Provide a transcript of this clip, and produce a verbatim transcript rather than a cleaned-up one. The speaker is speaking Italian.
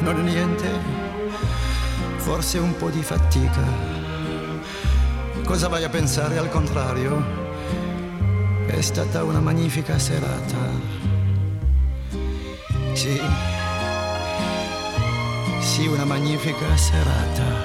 non è niente, forse un po' di fatica. Cosa vai a pensare al contrario? È stata una magnifica serata. Sì, sì, una magnifica serata.